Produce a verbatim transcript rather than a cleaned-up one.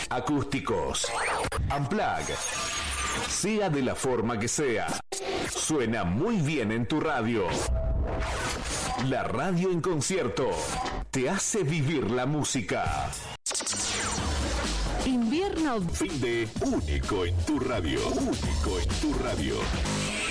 acústicos, unplugged, sea de la forma que sea, suena muy bien en tu radio. La radio en concierto te hace vivir la música. Invierno Fin de único en tu radio, único en tu radio.